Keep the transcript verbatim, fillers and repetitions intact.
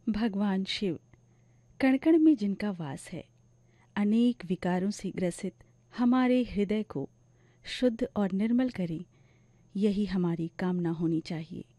भगवान शिव कण कण में जिनका वास है, अनेक विकारों से ग्रसित हमारे हृदय को शुद्ध और निर्मल करें, यही हमारी कामना होनी चाहिए।